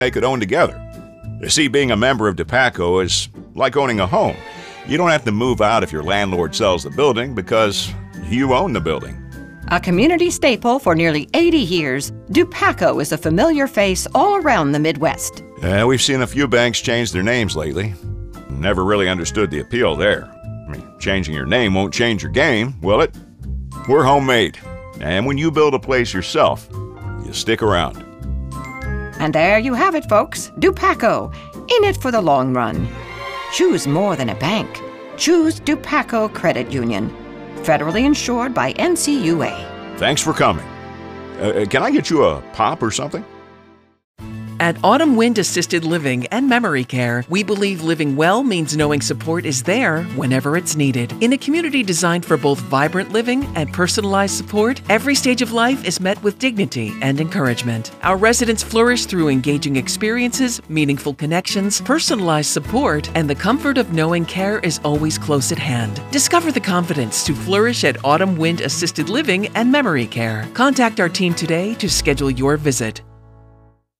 they could own together. You see, being a member of DePaco is like owning a home. You don't have to move out if your landlord sells the building because you own the building. A community staple for nearly 80 years, DePaco is a familiar face all around the Midwest. We've seen a few banks change their names lately. Never really understood the appeal there. I mean, changing your name won't change your game, will it? We're homemade. And when you build a place yourself, you stick around. And there you have it, folks. DePaco, in it for the long run. Choose more than a bank. Choose DePaco Credit Union. Federally insured by NCUA. Thanks for coming. Can I get you a pop or something? At Autumn Wind Assisted Living and Memory Care, we believe living well means knowing support is there whenever it's needed. In a community designed for both vibrant living and personalized support, every stage of life is met with dignity and encouragement. Our residents flourish through engaging experiences, meaningful connections, personalized support, and the comfort of knowing care is always close at hand. Discover the confidence to flourish at Autumn Wind Assisted Living and Memory Care. Contact our team today to schedule your visit.